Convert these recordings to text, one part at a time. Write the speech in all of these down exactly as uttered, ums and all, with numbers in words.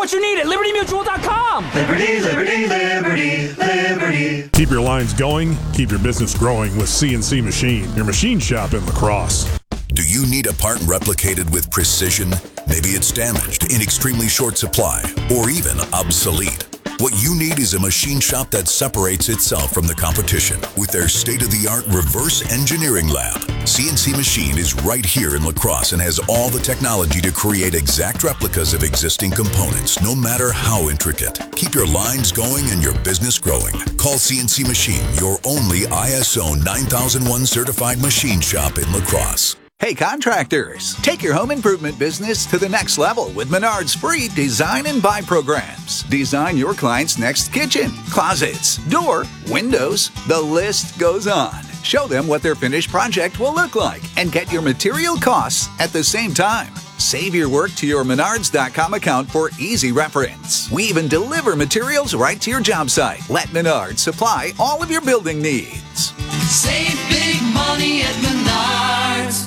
what you need at Liberty Mutual dot com. Liberty, Liberty, Liberty, Liberty. Keep your lines going, keep your business growing with C N C Machine, your machine shop in La Crosse. Do you need a part replicated with precision? Maybe it's damaged, in extremely short supply, or even obsolete. What you need is a machine shop that separates itself from the competition with their state-of-the-art reverse engineering lab. C N C Machine is right here in La Crosse and has all the technology to create exact replicas of existing components, no matter how intricate. Keep your lines going and your business growing. Call C N C Machine, your only I S O nine thousand one certified machine shop in La Crosse. Hey contractors, take your home improvement business to the next level with Menard's free design and buy programs. Design your client's next kitchen, closets, door, windows, the list goes on. Show them what their finished project will look like and get your material costs at the same time. Save your work to your Menards dot com account for easy reference. We even deliver materials right to your job site. Let Menards supply all of your building needs. Save big money at Menards.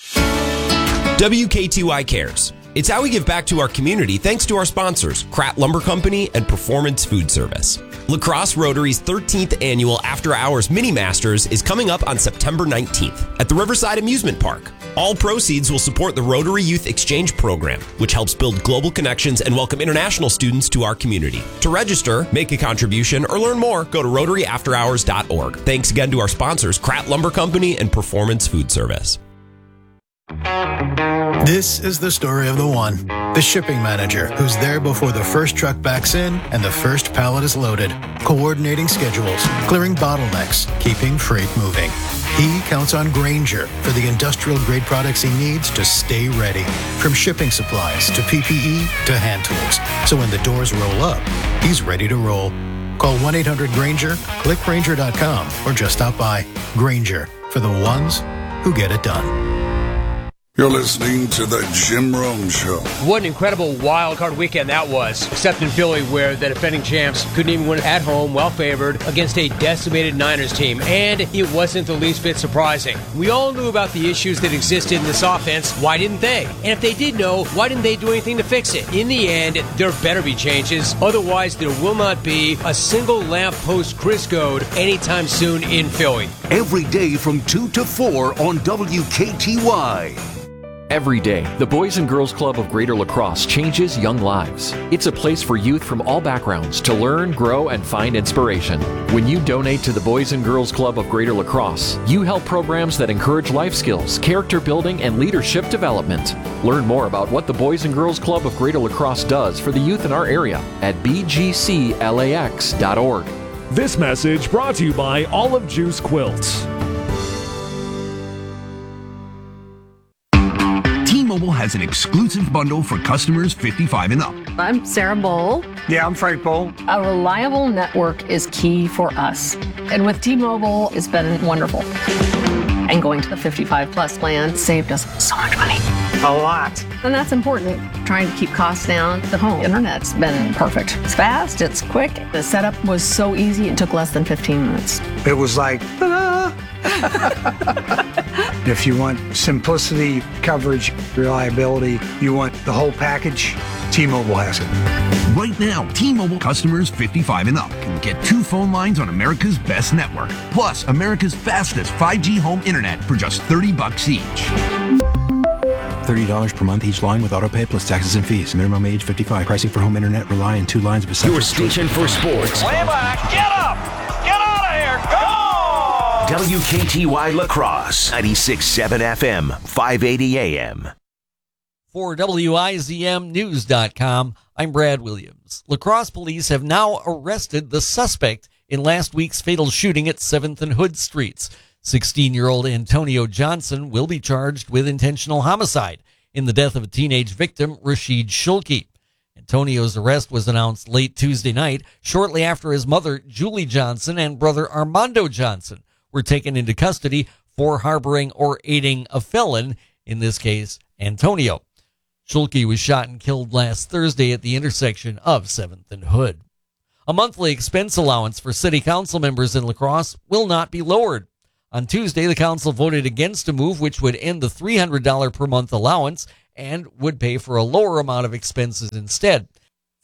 W K T Y Cares. It's how we give back to our community thanks to our sponsors, Kratt Lumber Company and Performance Food Service. La Crosse Rotary's thirteenth annual After Hours Mini Masters is coming up on September nineteenth at the Riverside Amusement Park. All proceeds will support the Rotary Youth Exchange Program, which helps build global connections and welcome international students to our community. To register, make a contribution, or learn more, go to rotary after hours dot org. Thanks again to our sponsors, Kratt Lumber Company and Performance Food Service. This is the story of the one, the shipping manager, who's there before the first truck backs in and the first pallet is loaded, coordinating schedules, clearing bottlenecks, keeping freight moving. He counts on Grainger for the industrial-grade products he needs to stay ready, from shipping supplies to P P E to hand tools. So when the doors roll up, he's ready to roll. Call one eight hundred Grainger, click Grainger dot com, or just stop by. Grainger, for the ones who get it done. You're listening to The Jim Rome Show. What an incredible wild card weekend that was, except in Philly, where the defending champs couldn't even win at home, well favored, against a decimated Niners team. And it wasn't the least bit surprising. We all knew about the issues that existed in this offense. Why didn't they? And if they did know, why didn't they do anything to fix it? In the end, there better be changes. Otherwise, there will not be a single lamppost Chris Goad anytime soon in Philly. Every day from two to four on W K T Y. Every day, the Boys and Girls Club of Greater La Crosse changes young lives. It's a place for youth from all backgrounds to learn, grow, and find inspiration. When you donate to the Boys and Girls Club of Greater La Crosse, you help programs that encourage life skills, character building, and leadership development. Learn more about what the Boys and Girls Club of Greater La Crosse does for the youth in our area at b g c lax dot org. This message brought to you by Olive Juice Quilts. T-Mobile has an exclusive bundle for customers fifty-five and up. I'm Sarah Bowl. Yeah, I'm Frank Bowl. A reliable network is key for us. And with T-Mobile, it's been wonderful. And going to the fifty-five plus plan saved us so much money. A lot. And that's important. Trying to keep costs down. The home internet's been perfect. It's fast, it's quick. The setup was so easy, it took less than fifteen minutes. It was like, ta-da! If you want simplicity, coverage, reliability, you want the whole package, T-Mobile has it. Right now, T-Mobile customers fifty-five and up can get two phone lines on America's best network, plus America's fastest five G home internet for just thirty bucks each. thirty dollars per month each line with autopay plus taxes and fees. Minimum age fifty-five. Pricing for home internet rely on two lines of a Your station for sports. Way back. Get up. Get out of here. Go! W K T Y La Crosse, ninety-six point seven F M, five eighty A M. For W I Z M News dot com, I'm Brad Williams. La Crosse police have now arrested the suspect in last week's fatal shooting at seventh and Hood Streets. sixteen-year-old Antonio Johnson will be charged with intentional homicide in the death of a teenage victim, Rashid Shulki. Antonio's arrest was announced late Tuesday night, shortly after his mother, Julie Johnson, and brother Armando Johnson were taken into custody for harboring or aiding a felon, in this case, Antonio. Shulki was shot and killed last Thursday at the intersection of seventh and Hood. A monthly expense allowance for city council members in La Crosse will not be lowered. On Tuesday, the council voted against a move which would end the three hundred dollars per month allowance and would pay for a lower amount of expenses instead.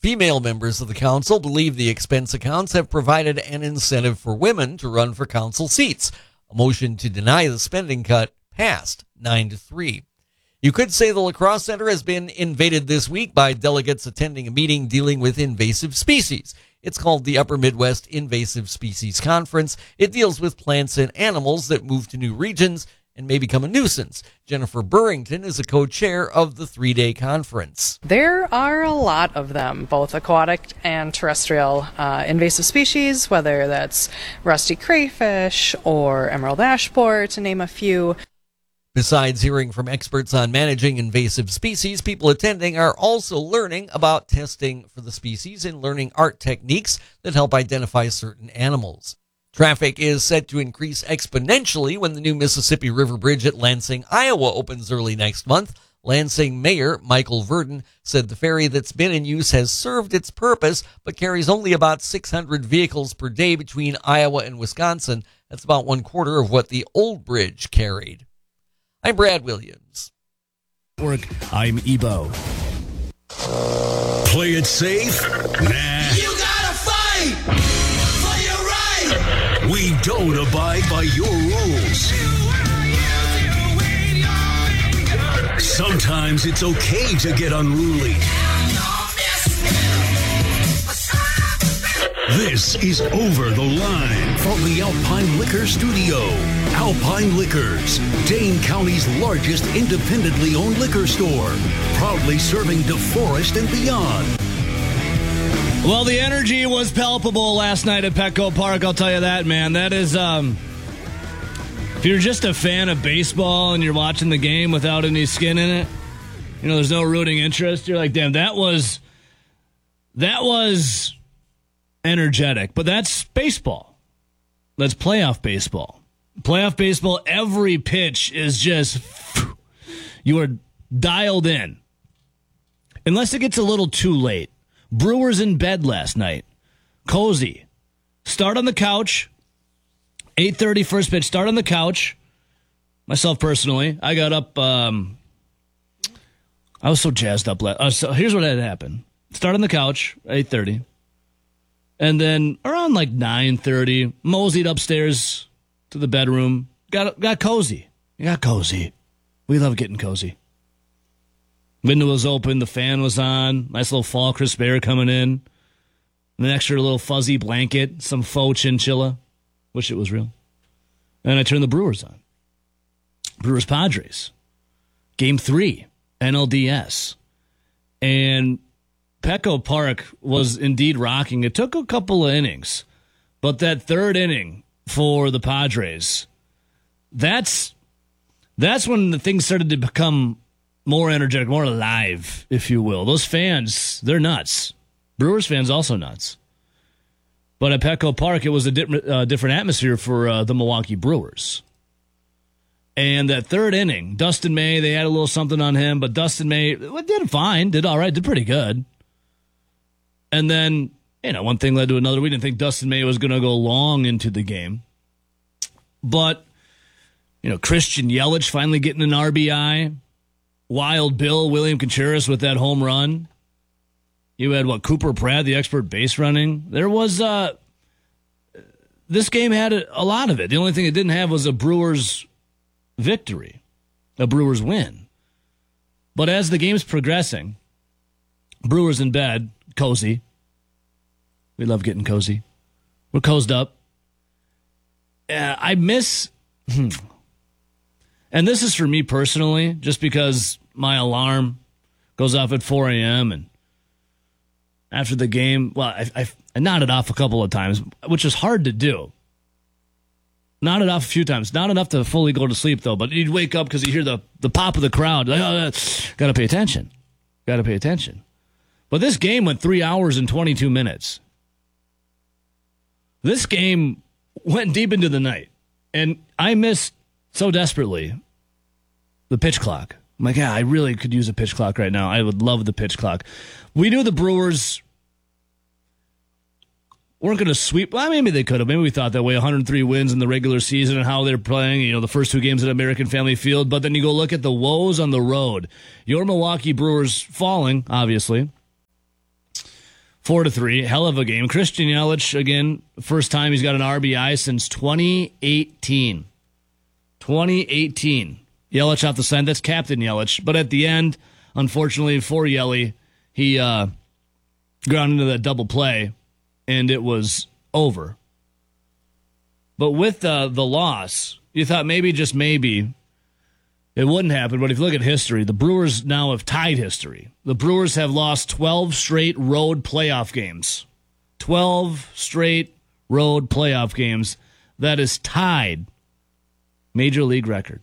Female members of the council believe the expense accounts have provided an incentive for women to run for council seats. A motion to deny the spending cut passed nine to three. You could say the La Crosse Center has been invaded this week by delegates attending a meeting dealing with invasive species. It's called the Upper Midwest Invasive Species Conference. It deals with plants and animals that move to new regions and may become a nuisance. Jennifer Burrington is a co-chair of the three-day conference. There are a lot of them, both aquatic and terrestrial uh, invasive species, whether that's rusty crayfish or emerald ash borer, to name a few. Besides hearing from experts on managing invasive species, people attending are also learning about testing for the species and learning art techniques that help identify certain animals. Traffic is set to increase exponentially when the new Mississippi River Bridge at Lansing, Iowa opens early next month. Lansing Mayor Michael Verdon said the ferry that's been in use has served its purpose, but carries only about six hundred vehicles per day between Iowa and Wisconsin. That's about one quarter of what the old bridge carried. I'm Brad Williams. Work. I'm Ebo. Play it safe? Nah. You gotta fight for your right. We don't abide by your rules. Sometimes it's okay to get unruly. This is Over the Line from the Alpine Liquor Studio. Alpine Liquors, Dane County's largest independently owned liquor store, proudly serving DeForest and beyond. Well, the energy was palpable last night at Petco Park, I'll tell you that, man. That is, um, if you're just a fan of baseball and you're watching the game without any skin in it, you know, there's no rooting interest, you're like, damn, that was, that was energetic. But that's baseball. That's playoff baseball. Playoff baseball, every pitch is just, you are dialed in. Unless it gets a little too late. Brewers in bed last night. Cozy. Start on the couch. eight thirty first pitch. Start on the couch. Myself personally, I got up. Um, I was so jazzed up. Uh, so here's what had happened. Start on the couch, eight thirty. And then around like nine thirty, moseyed upstairs to the bedroom. Got got cozy. Got cozy. We love getting cozy. Window was open. The fan was on. Nice little fall crisp air coming in. An extra little fuzzy blanket. Some faux chinchilla. Wish it was real. And I turned the Brewers on. Brewers Padres. Game three. N L D S. And Petco Park was indeed rocking. It took a couple of innings. But that third inning for the Padres, that's that's when the things started to become more energetic, more alive, if you will. Those fans, they're nuts. Brewers fans also nuts. But at Petco Park, it was a di- uh, different atmosphere for uh, the Milwaukee Brewers. And that third inning, Dustin May, they had a little something on him, but Dustin May well, did fine, did all right, did pretty good. And then, you know, one thing led to another. We didn't think Dustin May was going to go long into the game. But, you know, Christian Yelich finally getting an R B I. Wild Bill, William Contreras with that home run. You had, what, Cooper Pratt, the expert base running. There was, uh, this game had a, a lot of it. The only thing it didn't have was a Brewers victory, a Brewers win. But as the game's progressing, Brewers in bed, cozy. We love getting cozy. We're cozied up. Uh, I miss... Hmm. And this is for me personally, just because my alarm goes off at four a.m. and after the game, well, I, I, I nodded off a couple of times, which is hard to do. Nodded off a few times. Not enough to fully go to sleep, though, but you'd wake up because you hear the, the pop of the crowd. Like, oh, got to pay attention. Got to pay attention. But this game went three hours and twenty-two minutes. This game went deep into the night, and I missed so desperately the pitch clock. I'm like, yeah, I really could use a pitch clock right now. I would love the pitch clock. We knew the Brewers weren't going to sweep. Well, maybe they could have. Maybe we thought that way. one hundred three wins in the regular season and how they're playing, you know, the first two games at American Family Field. But then you go look at the woes on the road. Your Milwaukee Brewers falling, obviously. Four to three, hell of a game. Christian Yelich, again, first time he's got an R B I since twenty eighteen. twenty eighteen. Yelich off the sign. That's Captain Yelich. But at the end, unfortunately for Yelly, he uh, ground into that double play, and it was over. But with uh, the loss, you thought maybe, just maybe, it wouldn't happen. But if you look at history, the Brewers now have tied history. The Brewers have lost twelve straight road playoff games. twelve straight road playoff games. That is tied Major League record.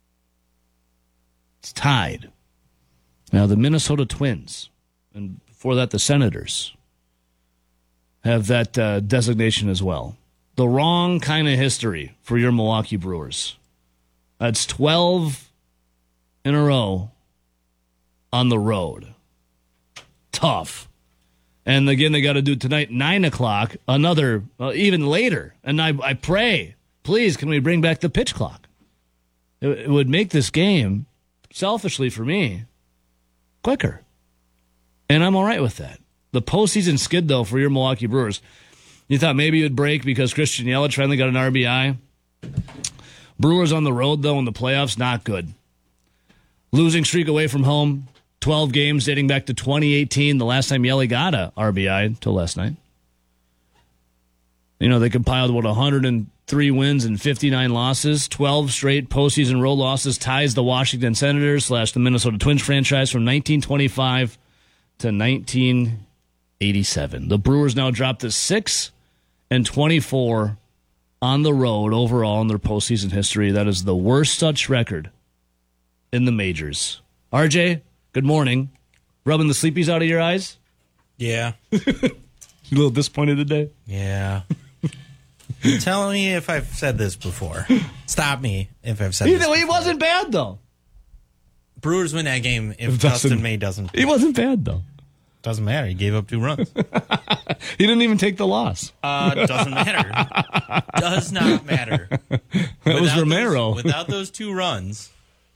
It's tied. Now, the Minnesota Twins, and before that, the Senators, have that uh, designation as well. The wrong kind of history for your Milwaukee Brewers. That's twelve in a row on the road. Tough. And again, they got to do tonight, nine o'clock, another, uh, even later. And I, I pray, please, can we bring back the pitch clock? It, it would make this game, selfishly for me, quicker. And I'm all right with that. The postseason skid, though, for your Milwaukee Brewers. You thought maybe it would break because Christian Yelich finally got an R B I. Brewers on the road, though, in the playoffs, not good. Losing streak away from home, twelve games dating back to twenty eighteen, the last time Yelly got a R B I until last night. You know, they compiled, what, one hundred three wins and fifty-nine losses, twelve straight postseason road losses, ties the Washington Senators slash the Minnesota Twins franchise from nineteen twenty-five to nineteen eighty-seven. The Brewers now dropped to six and twenty-four on the road overall in their postseason history. That is the worst such record in the majors. R J, good morning. Rubbing the sleepies out of your eyes? Yeah. You a little disappointed today? Yeah. Tell me if I've said this before. Stop me if I've said He, this before. he wasn't bad, though. Brewers win that game if, If Dustin, Dustin- May doesn't. He wasn't bad, though. Doesn't matter. He gave up two runs. He didn't even take the loss. Uh, doesn't matter. Does not matter. That Without was Romero. Those, without those two runs.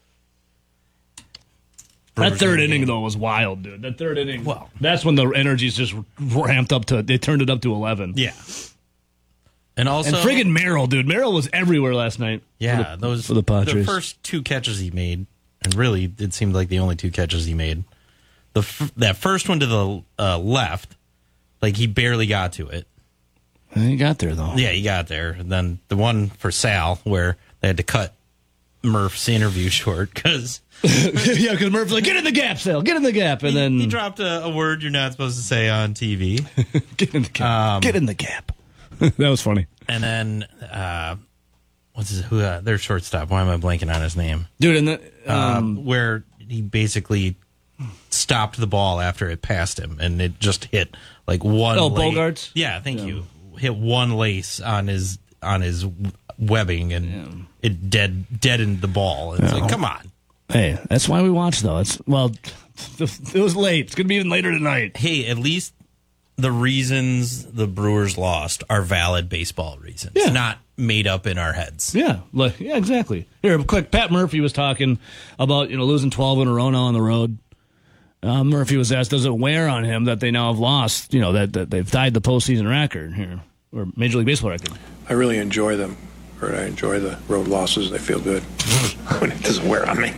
That Brewers third win the inning, game. though, was wild, dude. That third inning, Well. that's when the energies just ramped up to, they turned it up to eleven. Yeah. And also, And friggin' Merrill, dude. Merrill was everywhere last night. yeah, for the, those for the Padres. the first two catches he made, and really it seemed like the only two catches he made. The f- that first one to the uh, left, like he barely got to it. He got there, though. Yeah, he got there. And then the one for Sal, where they had to cut Murph's interview short because yeah, because Murph's like, get in the gap, Sal, get in the gap, and he, then he dropped a, a word you're not supposed to say on T V. get in the gap. Um, get in the gap. That was funny, And then uh, what's his who? Uh, their shortstop. Why am I blanking on his name, dude. And the um, um, where he basically stopped the ball after it passed him, and it just hit like one. Oh, lace. Bogarts? Yeah, thank Yeah. you. Hit one lace on his on his webbing, and Yeah. it dead deadened the ball. It's Yeah. like, come on. hey, that's why we watch, though. It's well, it was late. It's gonna be even later tonight. Hey, at least the reasons the Brewers lost are valid baseball reasons, Yeah. not made up in our heads. Yeah, like, yeah, exactly. Here, quick. Pat Murphy was talking about you know losing twelve in a row now on the road. Uh, Murphy was asked, does it wear on him that they now have lost? You know that, that they've tied the postseason record here, or Major League Baseball record. I really enjoy them. Or I enjoy the road losses. They feel good when it doesn't wear on me.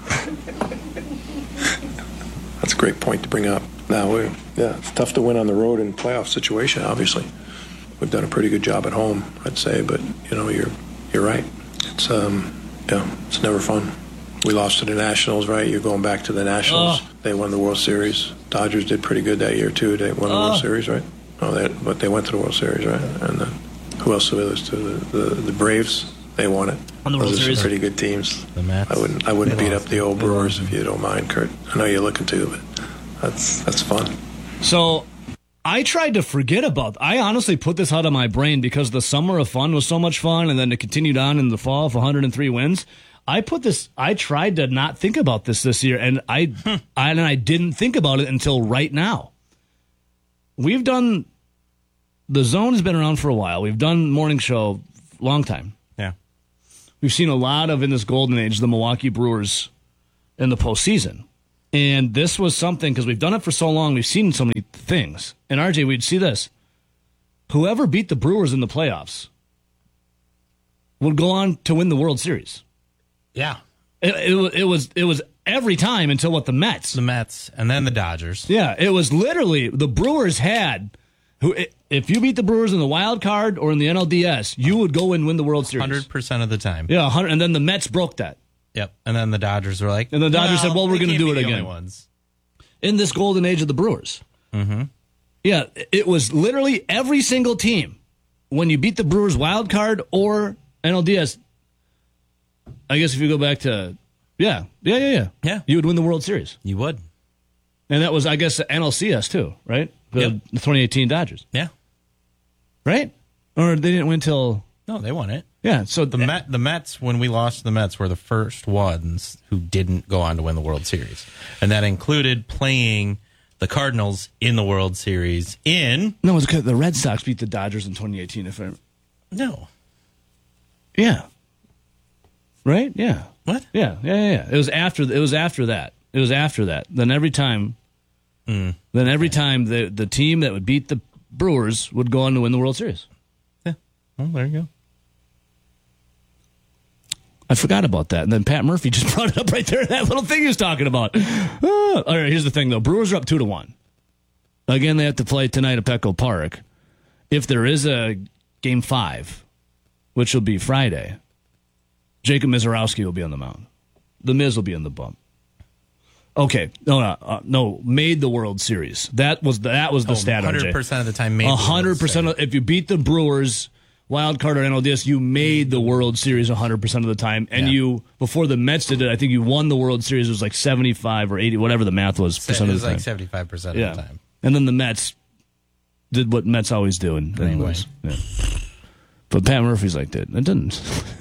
That's a great point to bring up. Now, we, yeah, it's tough to win on the road in a playoff situation. Obviously, we've done a pretty good job at home, I'd say. But you know, you're you're right. It's um, yeah, it's never fun. We lost to the Nationals, right? You're going back to the Nationals. Oh. They won the World Series. Dodgers did pretty good that year too. They won the Oh. World Series, right? Oh, they, but they went to the World Series, right? And then who else did this to? The, the the Braves. They won it. On the World Those are Series. some pretty good teams. The Mets. I wouldn't. I wouldn't They beat lost. up the old They Brewers lost. if you don't mind, Kurt. I know you're looking to, but that's that's fun. So I tried to forget about. I honestly put this out of my brain because the summer of fun was so much fun, and then it continued on in the fall of one hundred three wins. I put this. I tried to not think about this this year, and I, I and I didn't think about it until right now. We've done. The Zone has been around for a while. We've done morning show long time. Yeah. We've seen a lot of in this golden age the Milwaukee Brewers in the postseason. And this was something, because we've done it for so long, we've seen so many things. And R J, we'd see this. Whoever beat the Brewers in the playoffs would go on to win the World Series. Yeah. It, it, it was it was every time until what, the Mets? The Mets, and then the Dodgers. Yeah, it was literally, the Brewers had, who if you beat the Brewers in the wild card or in the N L D S, you would go and win the World Series. one hundred percent of the time. Yeah, one hundred, and then the Mets broke that. Yep. And then the Dodgers were like, and the Dodgers well, said, well, we're going to do it the again. Only ones. In this golden age of the Brewers. Mm-hmm. Yeah, it was literally every single team. When you beat the Brewers wild card or N L D S, I guess if you go back to, yeah, yeah, yeah, yeah. Yeah. You would win the World Series. You would. And that was, I guess, N L C S too, right? The, Yep. the twenty eighteen Dodgers. Yeah. Right? Or they didn't win till... No, they won it. Yeah, so... The Met, the Mets, when we lost to the Mets, were the first ones who didn't go on to win the World Series. And that included playing the Cardinals in the World Series in... No, it was because the Red Sox beat the Dodgers in twenty eighteen. If I... No. Yeah. Right? Yeah. What? Yeah, yeah, yeah. yeah. It was after. It was after that. It was after that. Then every time... Mm. Then every time the the team that would beat the Brewers would go on to win the World Series. Yeah. Well, there you go. I forgot about that. And then Pat Murphy just brought it up right there in that little thing he was talking about. Ah. All right, here's the thing, though. Brewers are up two to one. Again, they have to play tonight at Petco Park. If there is a game five, which will be Friday, Jacob Mizorowski will be on the mound. The Miz will be in the bump. Okay, no, no, uh, no. Made the World Series. That was the, that was the Oh, stat. one hundred percent of the time made the A World hundred percent. If you beat the Brewers, wild card or N L D S, you made the World Series a hundred percent of the time. And Yeah. you, before the Mets did it, I think you won the World Series. It was like seventy-five or eighty, whatever the math was. It Percent was of the like time. seventy-five percent Yeah. of the time. And then the Mets did what Mets always do and then Anyway. lose. Yeah. But Pat Murphy's like that. It didn't.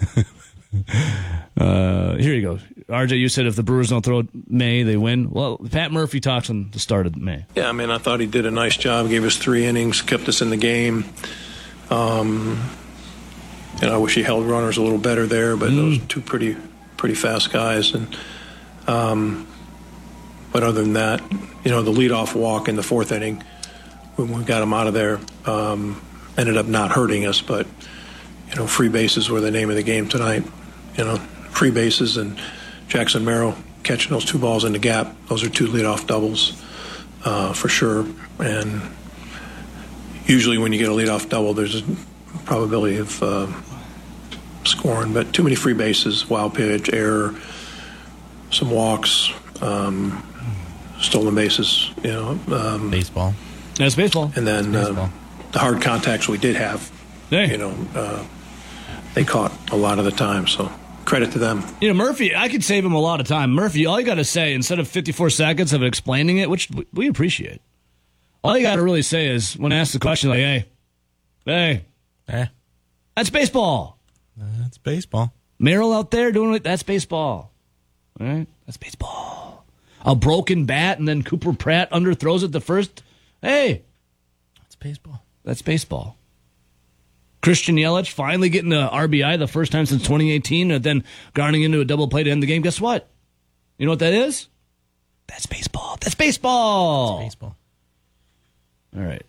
uh, here you go. R J, you said if the Brewers don't throw May, they win. Well, Pat Murphy talks on the start of May. Yeah, I mean, I thought he did a nice job. Gave us three innings, kept us in the game. Um, and I wish he held runners a little better there, but those two pretty, pretty fast guys. And um, but other than that, you know, the leadoff walk in the fourth inning, when we got him out of there, um, ended up not hurting us. But you know, free bases were the name of the game tonight. You know, free bases and Jackson Merrill catching those two balls in the gap. Those are two leadoff doubles uh, for sure. And usually when you get a leadoff double, there's a probability of uh, scoring. But too many free bases, wild pitch, error, some walks, um, stolen bases. You know, um, baseball. That's baseball. And then uh, the hard contacts we did have. You know, uh, they caught a lot of the time. So. Credit to them. You know, Murphy, I could save him a lot of time. Murphy, all you got to say, instead of fifty-four seconds of explaining it, which we appreciate, all you got to really say is, when asked the question, like, hey, hey, eh. that's baseball. That's baseball. Merrill out there doing it, that's baseball. All right? That's baseball. A broken bat and then Cooper Pratt underthrows it the first. Hey. That's baseball. That's baseball. Christian Yelich finally getting an R B I the first time since twenty eighteen, and then garnering into a double play to end the game. Guess what? You know what that is? That's baseball. That's baseball. That's baseball. All right.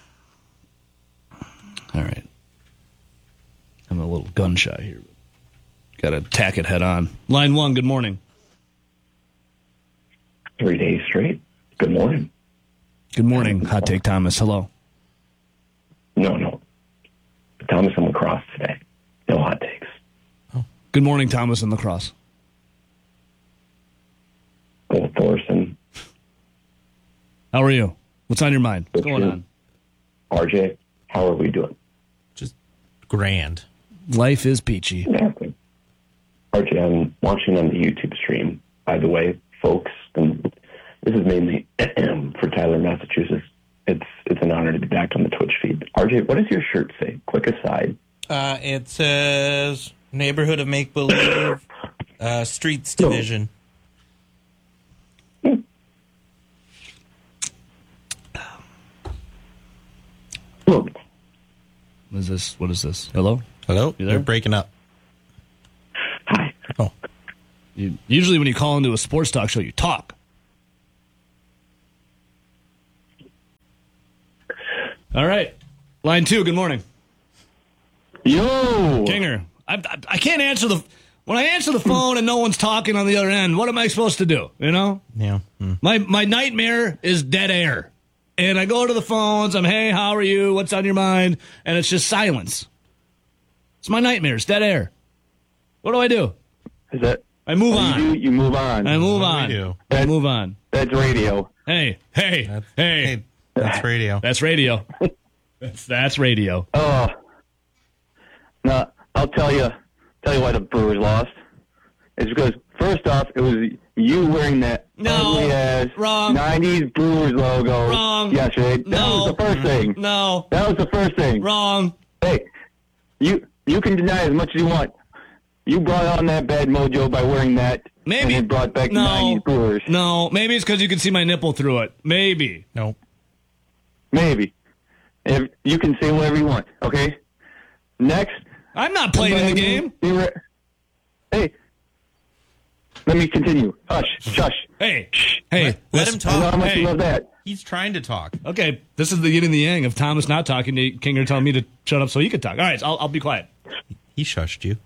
All right. I'm a little gun shy here. Got to tack it head on. Line one, good morning. Three days straight. Good morning. Good morning, Hot Take Thomas. Hello. No, no. Thomas and Lacrosse today. No hot takes. Oh. Good morning, Thomas and Lacrosse. Go Thorson. How are you? What's on your mind? What's Good going shoot. on? R J, how are we doing? Just grand. Life is peachy. Exactly. R J, I'm watching on the YouTube stream, by the way, folks, and this is mainly for Tyler, Massachusetts. It's it's an honor to be back on the Twitch feed. R J, what does your shirt say? Quick aside. Uh, it says Neighborhood of Make Believe, uh, Streets Division. No. What is this? What is this? Hello? Hello? You there? You're breaking up. Hi. Oh. You, usually when you call into a sports talk show, you talk. All right. Line two, good morning. Yo! Kinger. I, I, I can't answer the... When I answer the phone and no one's talking on the other end, what am I supposed to do? You know? Yeah. Mm. My my nightmare is dead air. And I go to the phones, I'm, hey, how are you? What's on your mind? And it's just silence. It's my nightmare. It's dead air. What do I do? Is that... I move what on. You, do, you move on. I move What do on. we do? I move on. That's radio. Hey, hey, That's, hey. hey, that's radio. That's radio. That's that's radio. Oh. No, I'll tell you, tell you why the Brewers lost. It's because, first off, it was you wearing that No. ugly ass Wrong. nineties Brewers logo Wrong. yesterday. That No. was the first thing. No. That was the first thing. Wrong. Hey, you you can deny as much as you want. You brought on that bad mojo by wearing that. Maybe. And it brought back No. the nineties Brewers. No, maybe it's because you can see my nipple through it. Maybe. Nope. Maybe. If you can say whatever you want, okay? Next. I'm not playing in the game. You were- hey. Let me continue. Hush. Shush. Hey. Hey. Let, let this- him I know how talk. much Hey. you love that. He's trying to talk. Okay, this is the yin and the yang of Thomas not talking to Kinger telling me to shut up so he could talk. All right, I'll, I'll be quiet. He shushed you.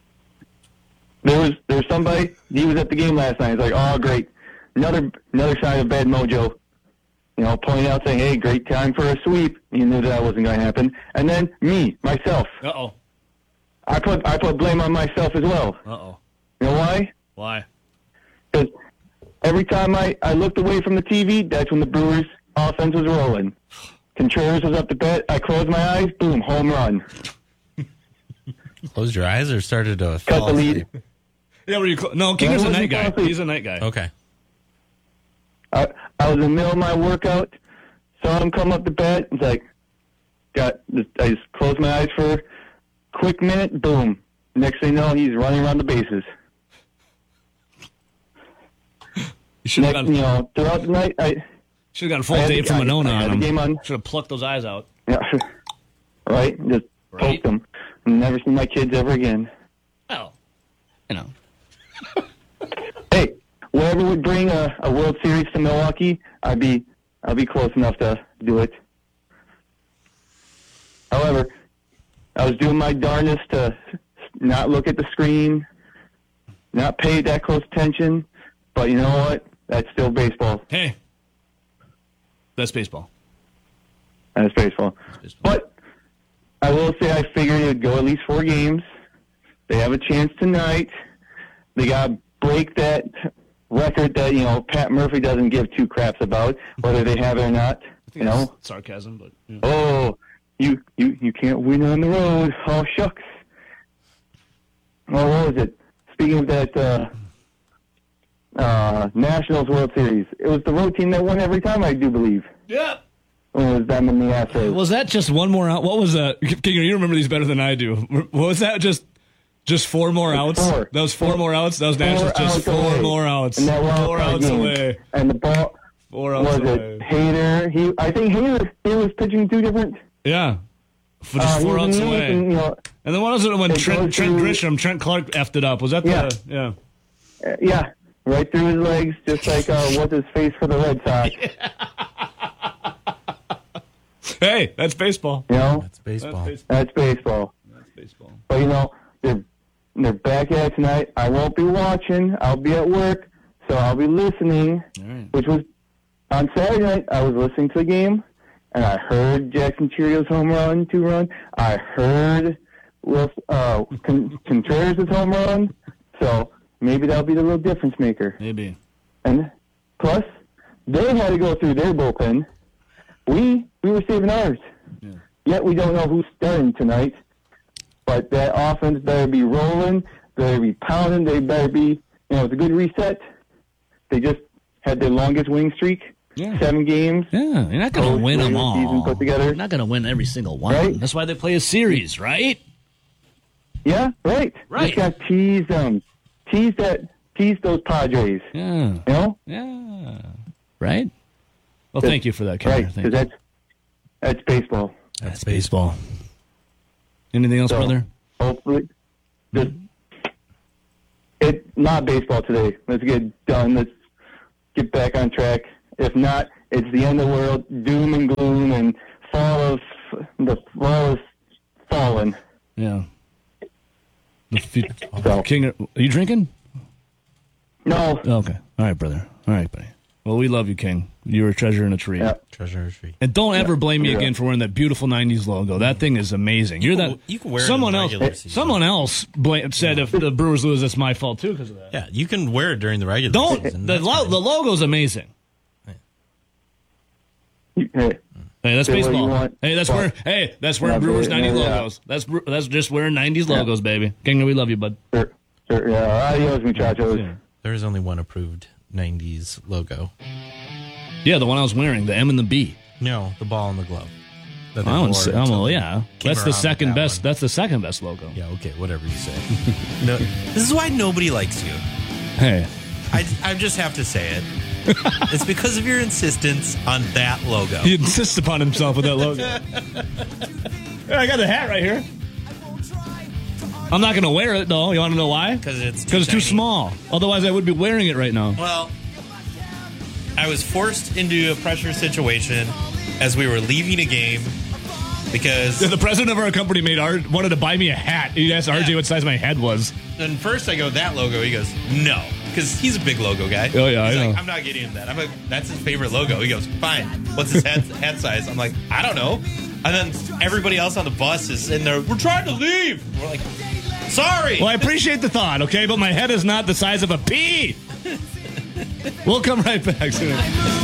There was there was somebody, he was at the game last night. He's like, oh, great. Another another sign of bad mojo. You know, pointing out, saying, hey, great time for a sweep. You knew that wasn't going to happen. And then me, myself. Uh-oh. I put I put blame on myself as well. Uh-oh. You know why? Why? Because every time I, I looked away from the T V, that's when the Brewers' offense was rolling. Contreras was up to bat. I closed my eyes. Boom, home run. Closed your eyes or started to Cut fall the lead. asleep? Yeah, were you cl- no, Kinger's Yeah, a I night guy. wasn't falling He's a night guy. Okay. I, I was in the middle of my workout, saw him come up to bat. It's like, got. I just closed my eyes for a quick minute. Boom. Next thing you know, he's running around the bases. You should have Next, gotten, you know, throughout the night, I should have gotten full I had Dave the- from I- Monona I had on the him. game on. Should have plucked those eyes out. yeah, right, just Right. poked him. Never seen my kids ever again. Oh, you know. Hey, whatever would bring a, a World Series to Milwaukee, I'd be I'd be close enough to do it. However, I was doing my darndest to not look at the screen, not pay that close attention. But you know what? That's still baseball. Hey, that's baseball. That's baseball. That's baseball. But I will say I figured it would go at least four games. They have a chance tonight. They got to break that record that, you know, Pat Murphy doesn't give two craps about, whether they have it or not. I think You that's know? sarcasm, but yeah. Oh, you, you, you can't win on the road. Oh, shucks. Oh, what was it? Speaking of that uh, uh, Nationals World Series, it was the road team that won every time, I do believe. Yeah. When it was them and the Astros. Was that just one more out? What was that? Kinger, you remember these better than I do. What was that? Just just four more outs? Four. That was four, four more outs? That was Four Nationals just outs four away. more outs. And that wild Four card outs game. away. And the ball, Four outs was away. it Hader? He, I think Hader, he was pitching two different. Yeah. For just uh, four he was outs in the eighth, away. And, you know, And then what was it when It Trent, goes Trent through- Grisham, Trent Clark effed it up? Was that the, Yeah. yeah. uh, yeah, right through his legs, just like uh, what's his face for the Red Sox. Hey, that's baseball. You know, That's baseball. That's baseball. that's baseball. That's baseball. But you know, they're they're back at it tonight. I won't be watching. I'll be at work, so I'll be listening. All right. Which was on Saturday night. I was listening to the game, and I heard Jackson Cheerios home run, two run. I heard Will uh, Con- Contreras' home run. So maybe that'll be the real difference maker. Maybe. And plus, they had to go through their bullpen. We we were saving ours. Yeah. Yet we don't know who's starting tonight. But that offense better be rolling. Better be pounding. They better be, you know, it's a good reset. They just had their longest winning streak. Yeah. Seven games. Yeah, you're not going to Post win them regular all. season put together. You're not going to win every single one. Right. That's why they play a series, right? Yeah, right. Right. Just got to tease them. Tease that. Tease those Padres. Yeah. You know? Yeah. Right? Well, That's- thank you for that, Ken. Right, Thank because you. that's, that's baseball. That's baseball. Anything else, So, brother? Hopefully. Just, it's not baseball today. Let's get it done. Let's get back on track. If not, it's the end of the world, doom and gloom, and fall of the wall is fallen. Yeah. The f- so. King, are you drinking? No. Okay. All right, brother. All right, buddy. Well, we love you, King. You're a treasure and a treat. Yeah. Treasure and a treat. And don't ever blame me Yeah. again for wearing that beautiful nineties logo. That thing is amazing. You You're can- that. you can wear it someone in else. regular season. Someone else bla- said if the Brewers lose, it's my fault too because of that. Yeah, you can wear it during the regular Don't. season. The That's lo- fine. the logo's amazing. Hey, Hey, that's say what you baseball. want, Hey, that's but- where. Hey, that's wearing Yeah, Brewers yeah, nineties yeah. logos. That's Bre- that's just wearing nineties Yeah. logos, baby. King, we love you, bud. Sure, sure, yeah, adios, muchachos. Yeah. There is only one approved nineties logo. Yeah, the one I was wearing, the M and the B. No, the ball and the glove. That they I wouldn't wore say, oh, until well, they yeah, came that's the around second with that best. one. That's the second best logo. Yeah, okay, whatever you say. No, this is why nobody likes you. Hey, I, I just have to say it. It's because of your insistence on that logo. he insists upon himself with that logo. Hey, I got the hat right here. I'm not going to wear it, though. You want to know why? Because it's too Because it's too tiny. small. Otherwise, I would be wearing it right now. Well, I was forced into a pressure situation as we were leaving a game because The president of our company made Art, wanted to buy me a hat. He asked R J what size my head was. and first I go, that logo. He goes, no. Because he's a big logo guy. Oh, yeah, He's I like, know. I'm not getting him that. I'm like, that's his favorite logo. He goes, fine. What's his hat, hat size? I'm like, I don't know. And then everybody else on the bus is in there, we're trying to leave. We're like, sorry. Well, I appreciate the thought, okay? But my head is not the size of a pea. We'll come right back soon.